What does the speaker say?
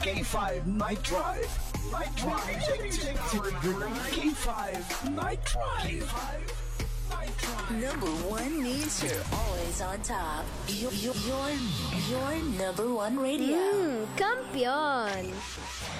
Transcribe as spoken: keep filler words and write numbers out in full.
K five Night Drive. Night Drive. Take, take our great K five Night Drive. Number one means you're always on top. You're, you're, you're number one radio. Mm, kampiyon!